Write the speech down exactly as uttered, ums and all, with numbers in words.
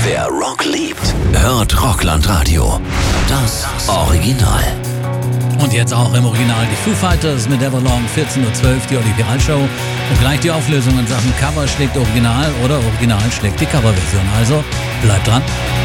Wer Rock liebt, hört Rockland-Radio. Das Original. Und jetzt auch im Original die Foo Fighters mit Everlong, vierzehn Uhr zwölf, die Originalshow. Und gleich die Auflösung in Sachen Cover schlägt Original oder Original schlägt die Coverversion. Also bleibt dran.